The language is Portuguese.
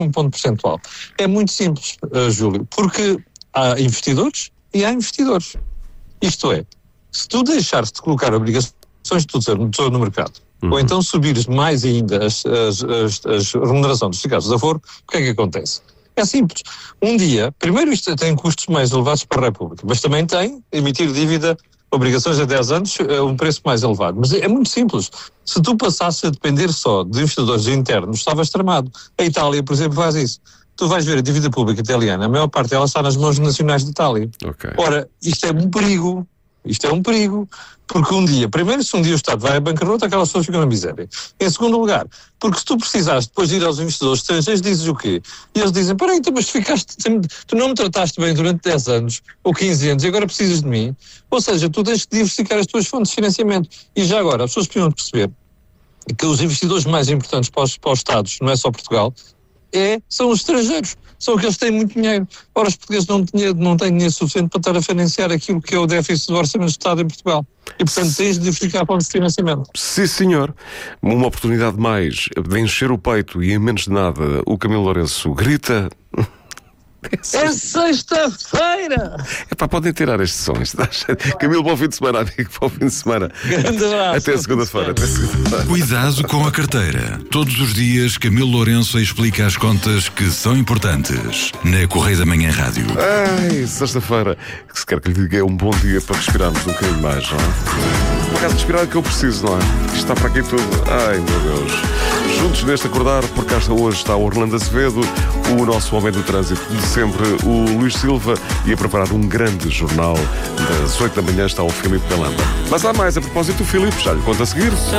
um ponto percentual. É muito simples, Júlio, porque há investidores e há investidores. Isto é, se tu deixares de colocar obrigações de tesouro no mercado, ou então subires mais ainda as remunerações dos certificados de aforo, o que é que acontece? É simples. Um dia, primeiro isto tem custos mais elevados para a República, mas também tem emitir dívida, obrigações a 10 anos, um preço mais elevado. Mas é muito simples. Se tu passasses a depender só de investidores internos, estavas tramado. A Itália, por exemplo, faz isso. Tu vais ver a dívida pública italiana, a maior parte dela está nas mãos nacionais de Itália. Okay. Ora, isto é um perigo. Isto é um perigo, porque primeiro, se um dia o Estado vai à bancarrota, aquelas pessoas ficam na miséria. Em segundo lugar, porque se tu precisares depois de ir aos investidores estrangeiros, dizes o quê? E eles dizem, peraí, mas tu não me trataste bem durante 10 anos, ou 15 anos, e agora precisas de mim. Ou seja, tu tens que diversificar as tuas fontes de financiamento. E já agora, as pessoas precisam perceber que os investidores mais importantes para os Estados, não é só Portugal, são os estrangeiros. São aqueles que têm muito dinheiro. Ora, os portugueses não têm dinheiro suficiente para estar a financiar aquilo que é o déficit do orçamento do Estado em Portugal. E, portanto, tens de diversificar fontes de financiamento. Sim, senhor. Uma oportunidade mais de encher o peito e, em menos de nada, o Camilo Lourenço grita... É sexta-feira! Podem tirar estes sons. Camilo, bom fim de semana, amigo. Bom fim de semana. Grande abraço. Até segunda-feira. Cuidado com a carteira. Todos os dias, Camilo Lourenço explica as contas que são importantes. Na Correio da Manhã Rádio. Ai, sexta-feira. Se quer que lhe diga, é um bom dia para respirarmos um bocadinho mais, não é? Por acaso, respirar é que eu preciso, não é? Isto está para aqui tudo. Ai, meu Deus. Juntos neste acordar, porque hoje está o Orlando Azevedo, o nosso homem do trânsito de sempre, o Luís Silva, e a preparar um grande jornal. Das 8 da manhã está o Filipe Galamba. Mas há mais, a propósito, o Filipe já lhe conta a seguir.